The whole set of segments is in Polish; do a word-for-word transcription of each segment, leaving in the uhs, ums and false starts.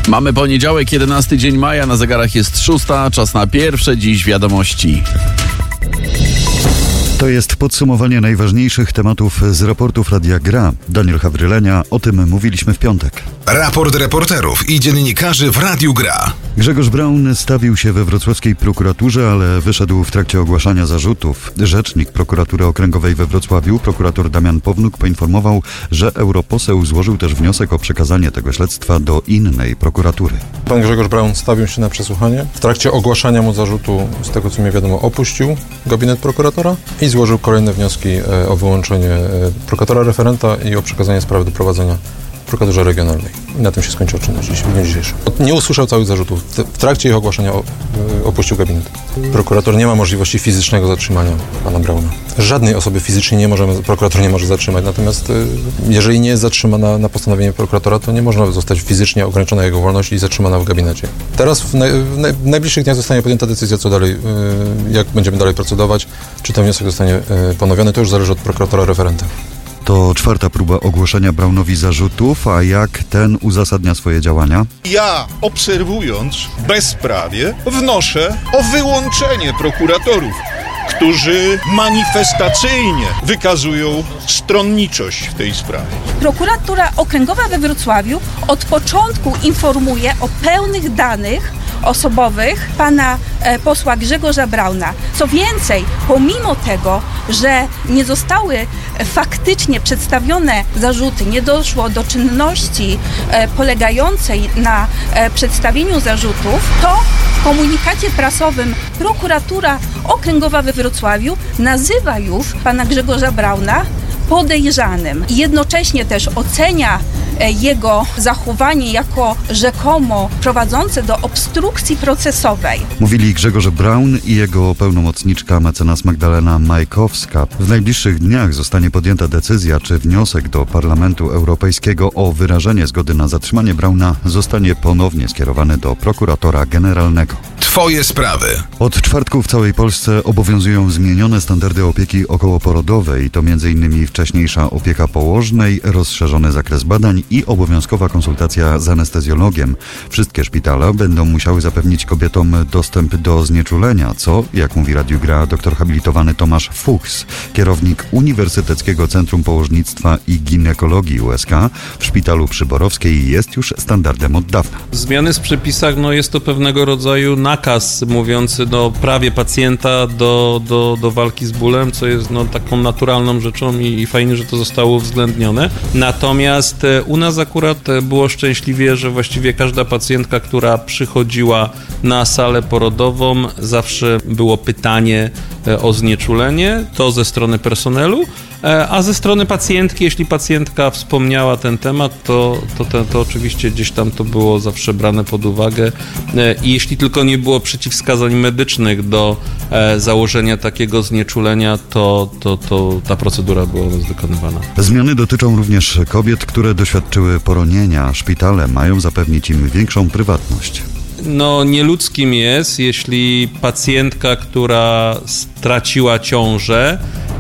Mamy poniedziałek, jedenasty dzień maja, na zegarach jest szósta, czas na pierwsze dziś wiadomości. To jest podsumowanie najważniejszych tematów z raportów Radia Gra. Daniel Hawrylenia, o tym mówiliśmy w piątek. Raport reporterów i dziennikarzy w Radiu Gra. Grzegorz Braun stawił się we wrocławskiej prokuraturze, ale wyszedł w trakcie ogłaszania zarzutów. Rzecznik prokuratury okręgowej we Wrocławiu, prokurator Damian Pownuk, poinformował, że europoseł złożył też wniosek o przekazanie tego śledztwa do innej prokuratury. Pan Grzegorz Braun stawił się na przesłuchanie. W trakcie ogłaszania mu zarzutu, z tego co mi wiadomo, opuścił gabinet prokuratora i złożył kolejne wnioski o wyłączenie prokuratora referenta i o przekazanie sprawy do prowadzenia w prokuraturze regionalnej. I na tym się skończyła czynność w dniu dzisiejszym. Nie usłyszał całych zarzutów. W trakcie ich ogłaszania opuścił gabinet. Prokurator nie ma możliwości fizycznego zatrzymania pana Brauna. Żadnej osoby fizycznie nie możemy, prokurator nie może zatrzymać, natomiast jeżeli nie jest zatrzymana na postanowienie prokuratora, to nie można zostać fizycznie ograniczona jego wolność i zatrzymana w gabinecie. Teraz w, naj, w, naj, w najbliższych dniach zostanie podjęta decyzja, co dalej, jak będziemy dalej procedować, czy ten wniosek zostanie ponowiony, to już zależy od prokuratora referenta. To czwarta próba ogłoszenia Braunowi zarzutów, a jak ten uzasadnia swoje działania? Ja, obserwując bezprawie, wnoszę o wyłączenie prokuratorów, którzy manifestacyjnie wykazują stronniczość w tej sprawie. Prokuratura Okręgowa we Wrocławiu od początku informuje o pełnych danych osobowych pana e, posła Grzegorza Brauna. Co więcej, pomimo tego, że nie zostały faktycznie przedstawione zarzuty, nie doszło do czynności e, polegającej na e, przedstawieniu zarzutów, to w komunikacie prasowym prokuratura Okręgowa we Wrocławiu nazywa już pana Grzegorza Brauna podejrzanym i jednocześnie też ocenia jego zachowanie jako rzekomo prowadzące do obstrukcji procesowej. Mówili Grzegorz Braun i jego pełnomocniczka mecenas Magdalena Majkowska. W najbliższych dniach zostanie podjęta decyzja, czy wniosek do Parlamentu Europejskiego o wyrażenie zgody na zatrzymanie Brauna zostanie ponownie skierowany do prokuratora generalnego. Twoje sprawy. Od czwartku w całej Polsce obowiązują zmienione standardy opieki okołoporodowej. To między innymi wcześniejsza opieka położnej, rozszerzony zakres badań i obowiązkowa konsultacja z anestezjologiem. Wszystkie szpitale będą musiały zapewnić kobietom dostęp do znieczulenia, co, jak mówi Radiu Gra doktor habilitowany Tomasz Fuchs, kierownik Uniwersyteckiego Centrum Położnictwa i Ginekologii U S K w Szpitalu przy Borowskiej, jest już standardem od dawna. Zmiany w przepisach, no jest to pewnego rodzaju nakaz mówiący no prawie pacjenta do, do, do walki z bólem, co jest no taką naturalną rzeczą i, i fajnie, że to zostało uwzględnione. Natomiast u nas akurat było szczęśliwie, że właściwie każda pacjentka, która przychodziła na salę porodową, zawsze było pytanie o znieczulenie, to ze strony personelu, a ze strony pacjentki, jeśli pacjentka wspomniała ten temat, to, to, to, to oczywiście gdzieś tam to było zawsze brane pod uwagę i jeśli tylko nie było przeciwwskazań medycznych do założenia takiego znieczulenia, to, to, to ta procedura była wykonywana. Zmiany dotyczą również kobiet, które doświadczyły poronienia. Szpitale mają zapewnić im większą prywatność. No nieludzkim jest, jeśli pacjentka, która straciła ciążę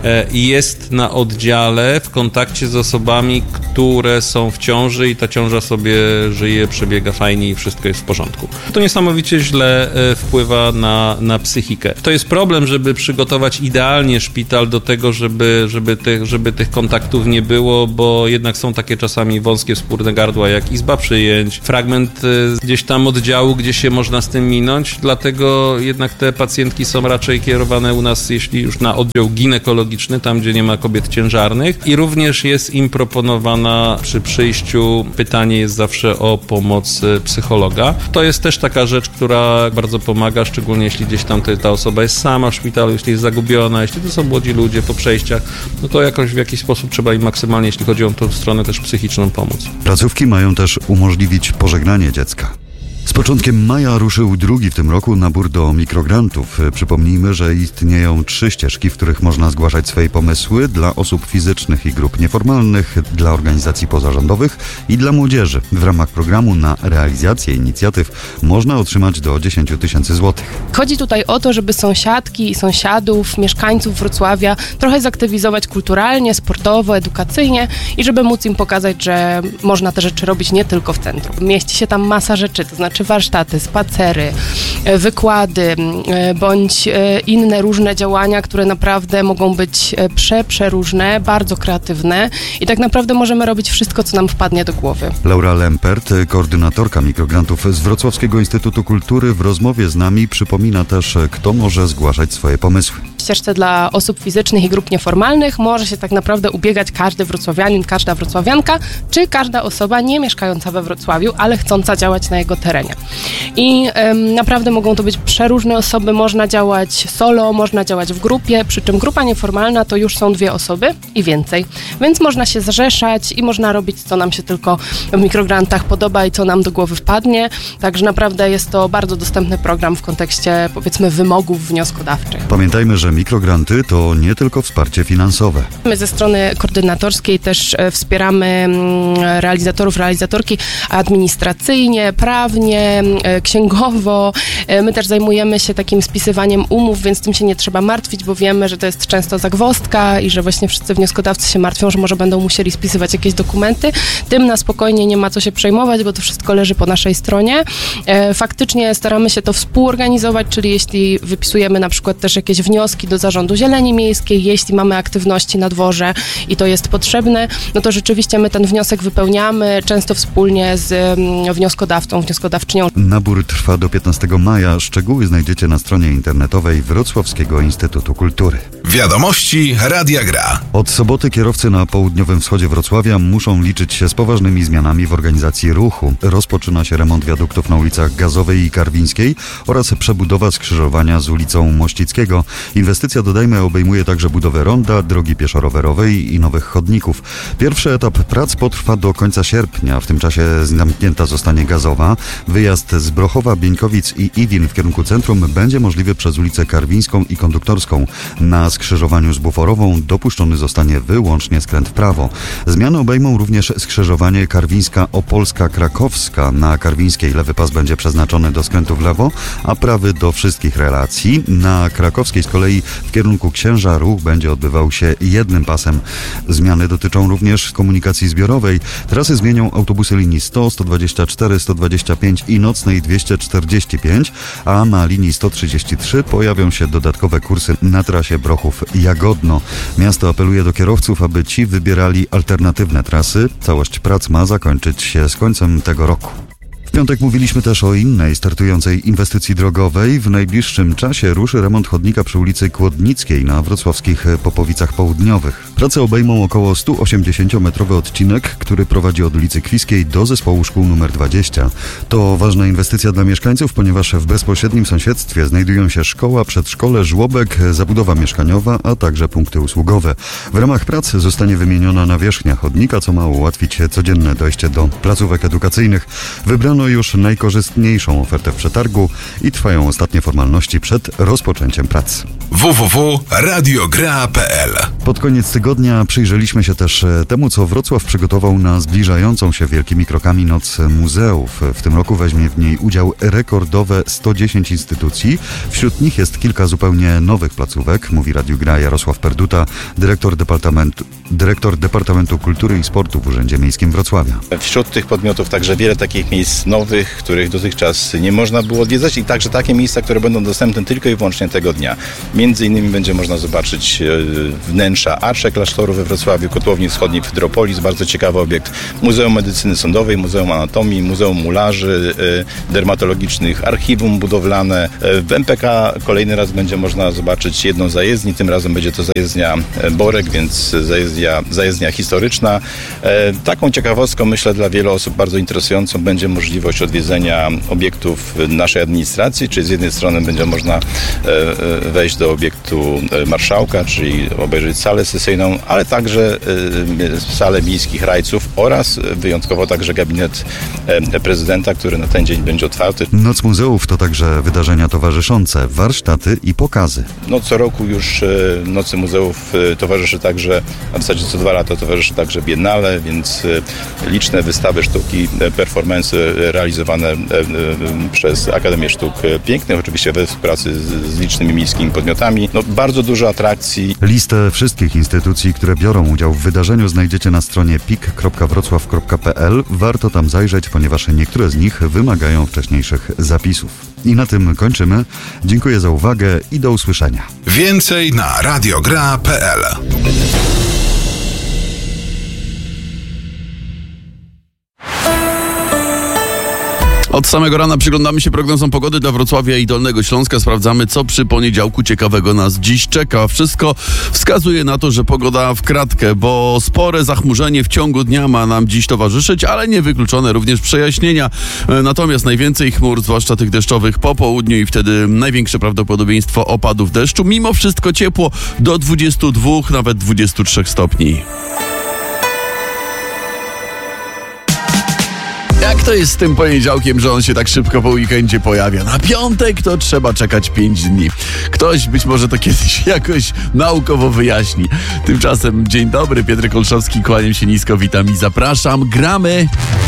i jest na oddziale w kontakcie z osobami, które są w ciąży i ta ciąża sobie żyje, przebiega fajnie i wszystko jest w porządku. To niesamowicie źle wpływa na, na psychikę. To jest problem, żeby przygotować idealnie szpital do tego, żeby, żeby, tych, żeby tych kontaktów nie było, bo jednak są takie czasami wąskie skórne gardła, jak izba przyjęć, fragment gdzieś tam oddziału, gdzie się można z tym minąć, dlatego jednak te pacjentki są raczej kierowane u nas, jeśli już na oddział ginekologiczny, tam gdzie nie ma kobiet ciężarnych i również jest im proponowana przy przyjściu, pytanie jest zawsze o pomoc psychologa. To jest też taka rzecz, która bardzo pomaga, szczególnie jeśli gdzieś tam ta osoba jest sama w szpitalu, jeśli jest zagubiona, jeśli to są młodzi ludzie po przejściach, no to jakoś w jakiś sposób trzeba im maksymalnie, jeśli chodzi o tą stronę też psychiczną, pomóc. Placówki mają też umożliwić pożegnanie dziecka. Z początkiem maja ruszył drugi w tym roku nabór do mikrograntów. Przypomnijmy, że istnieją trzy ścieżki, w których można zgłaszać swoje pomysły dla osób fizycznych i grup nieformalnych, dla organizacji pozarządowych i dla młodzieży. W ramach programu na realizację inicjatyw można otrzymać do dziesięć tysięcy złotych. Chodzi tutaj o to, żeby sąsiadki i sąsiadów, mieszkańców Wrocławia trochę zaktywizować kulturalnie, sportowo, edukacyjnie i żeby móc im pokazać, że można te rzeczy robić nie tylko w centrum. Mieści się tam masa rzeczy, to znaczy warsztaty, spacery, wykłady, bądź inne różne działania, które naprawdę mogą być prze, przeróżne, bardzo kreatywne i tak naprawdę możemy robić wszystko, co nam wpadnie do głowy. Laura Lempert, koordynatorka mikrograntów z Wrocławskiego Instytutu Kultury, w rozmowie z nami przypomina też, kto może zgłaszać swoje pomysły. W ścieżce dla osób fizycznych i grup nieformalnych może się tak naprawdę ubiegać każdy wrocławianin, każda wrocławianka, czy każda osoba nie mieszkająca we Wrocławiu, ale chcąca działać na jego terenie. I ym, naprawdę mogą to być przeróżne osoby, można działać solo, można działać w grupie, przy czym grupa nieformalna to już są dwie osoby i więcej. Więc można się zrzeszać i można robić, co nam się tylko w mikrograntach podoba i co nam do głowy wpadnie. Także naprawdę jest to bardzo dostępny program w kontekście, powiedzmy, wymogów wnioskodawczych. Pamiętajmy, że mikrogranty to nie tylko wsparcie finansowe. My ze strony koordynatorskiej też wspieramy realizatorów, realizatorki administracyjnie, prawnie, księgowo. My też zajmujemy się takim spisywaniem umów, więc tym się nie trzeba martwić, bo wiemy, że to jest często zagwozdka i że właśnie wszyscy wnioskodawcy się martwią, że może będą musieli spisywać jakieś dokumenty. Tym na spokojnie nie ma co się przejmować, bo to wszystko leży po naszej stronie. Faktycznie staramy się to współorganizować, czyli jeśli wypisujemy na przykład też jakieś wnioski do Zarządu Zieleni Miejskiej, jeśli mamy aktywności na dworze i to jest potrzebne, no to rzeczywiście my ten wniosek wypełniamy, często wspólnie z wnioskodawcą, wnioskodawczynią. Nabór trwa do piętnastego maja. Szczegóły znajdziecie na stronie internetowej Wrocławskiego Instytutu Kultury. Wiadomości Radia Gra. Od soboty kierowcy na południowym wschodzie Wrocławia muszą liczyć się z poważnymi zmianami w organizacji ruchu. Rozpoczyna się remont wiaduktów na ulicach Gazowej i Karwińskiej oraz przebudowa skrzyżowania z ulicą Mościckiego. Inwestycja, dodajmy, obejmuje także budowę ronda, drogi pieszo-rowerowej i nowych chodników. Pierwszy etap prac potrwa do końca sierpnia. W tym czasie zamknięta zostanie Gazowa. Wyjazd z Brochowa, Bieńkowic i Iwin w kierunku centrum będzie możliwy przez ulicę Karwińską i Konduktorską. Na skrzyżowaniu z Buforową dopuszczony zostanie wyłącznie skręt w prawo. Zmiany obejmą również skrzyżowanie Karwińska-Opolska-Krakowska. Na Karwińskiej lewy pas będzie przeznaczony do skrętu w lewo, a prawy do wszystkich relacji. Na Krakowskiej z kolei w kierunku Księża ruch będzie odbywał się jednym pasem. Zmiany dotyczą również komunikacji zbiorowej. Trasy zmienią autobusy linii sto, sto dwadzieścia cztery, sto dwadzieścia pięć i nocnej dwieście czterdzieści pięć, a na linii sto trzydzieści trzy pojawią się dodatkowe kursy na trasie Brochów-Jagodno. Miasto apeluje do kierowców, aby ci wybierali alternatywne trasy. Całość prac ma zakończyć się z końcem tego roku. W piątek mówiliśmy też o innej startującej inwestycji drogowej. W najbliższym czasie ruszy remont chodnika przy ulicy Kłodnickiej na wrocławskich Popowicach Południowych. Prace obejmą około sto osiemdziesięciometrowy odcinek, który prowadzi od ulicy Kwiskiej do zespołu szkół numer dwadzieścia. To ważna inwestycja dla mieszkańców, ponieważ w bezpośrednim sąsiedztwie znajdują się szkoła, przedszkole, żłobek, zabudowa mieszkaniowa, a także punkty usługowe. W ramach prac zostanie wymieniona nawierzchnia chodnika, co ma ułatwić codzienne dojście do placówek edukacyjnych. Wybrano już najkorzystniejszą ofertę w przetargu i trwają ostatnie formalności przed rozpoczęciem prac. w w w kropka radiogra kropka p l. Pod koniec tygodnia przyjrzeliśmy się też temu, co Wrocław przygotował na zbliżającą się wielkimi krokami Noc Muzeów. W tym roku weźmie w niej udział rekordowe sto dziesięć instytucji. Wśród nich jest kilka zupełnie nowych placówek, mówi Radiu Gra Jarosław Perduta, dyrektor Departamentu, dyrektor Departamentu Kultury i Sportu w Urzędzie Miejskim Wrocławia. Wśród tych podmiotów także wiele takich miejsc nowych, których dotychczas nie można było odwiedzać i także takie miejsca, które będą dostępne tylko i wyłącznie tego dnia. Między innymi będzie można zobaczyć wnętrza Arsze Klasztoru we Wrocławiu, Kotłowni Wschodniej Hydropolis, bardzo ciekawy obiekt, Muzeum Medycyny Sądowej, Muzeum Anatomii, Muzeum Mularzy Dermatologicznych, Archiwum Budowlane. W M P K kolejny raz będzie można zobaczyć jedną zajezdnię, tym razem będzie to zajezdnia Borek, więc zajezdnia, zajezdnia historyczna. Taką ciekawostką, myślę, dla wielu osób bardzo interesującą będzie możliwość możliwość odwiedzenia obiektów naszej administracji, czyli z jednej strony będzie można wejść do obiektu marszałka, czyli obejrzeć salę sesyjną, ale także salę miejskich rajców oraz wyjątkowo także gabinet prezydenta, który na ten dzień będzie otwarty. Noc Muzeów to także wydarzenia towarzyszące, warsztaty i pokazy. No co roku już Nocy Muzeów towarzyszy także, a w zasadzie co dwa lata towarzyszy także Biennale, więc liczne wystawy sztuki, performance realizowane przez Akademię Sztuk Pięknych, oczywiście we współpracy z, z licznymi miejskimi podmiotami. No, bardzo dużo atrakcji. Listę wszystkich instytucji, które biorą udział w wydarzeniu, znajdziecie na stronie pik kropka wrocław kropka p l. Warto tam zajrzeć, ponieważ niektóre z nich wymagają wcześniejszych zapisów. I na tym kończymy. Dziękuję za uwagę i do usłyszenia. Więcej na radiogra kropka p l. Od samego rana przyglądamy się prognozom pogody dla Wrocławia i Dolnego Śląska. Sprawdzamy, co przy poniedziałku ciekawego nas dziś czeka. Wszystko wskazuje na to, że pogoda w kratkę, bo spore zachmurzenie w ciągu dnia ma nam dziś towarzyszyć, ale niewykluczone również przejaśnienia. Natomiast najwięcej chmur, zwłaszcza tych deszczowych, po południu i wtedy największe prawdopodobieństwo opadów deszczu. Mimo wszystko ciepło do dwudziestu dwóch, nawet dwudziestu trzech stopni. Jak to jest z tym poniedziałkiem, że on się tak szybko po weekendzie pojawia? Na piątek to trzeba czekać pięć dni. Ktoś być może to kiedyś jakoś naukowo wyjaśni. Tymczasem dzień dobry, Piotr Olszowski, kłaniam się nisko, witam i zapraszam. Gramy!